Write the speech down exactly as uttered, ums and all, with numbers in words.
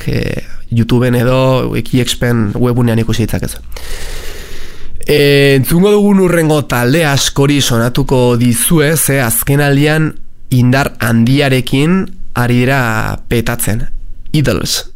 e, YouTubeen edo Wikiexpen webunean ikusi ditzakezu. E, entzungo dugun urrengo talde askori sonatuko dizue, ze azkenaldian indar handiarekin ari dira petatzen. Idols.